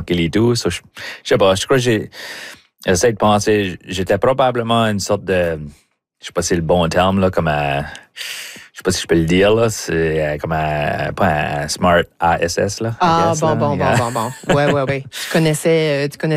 tranquille et tout. So, je sais pas, je crois que j'essaie de penser, j'étais probablement une sorte de, je sais pas si c'est le bon terme, là, comme je sais pas si je peux le dire, là, c'est comme pas un smart ASS, là. Ah, guess, bon. là. Ouais. Tu connaissais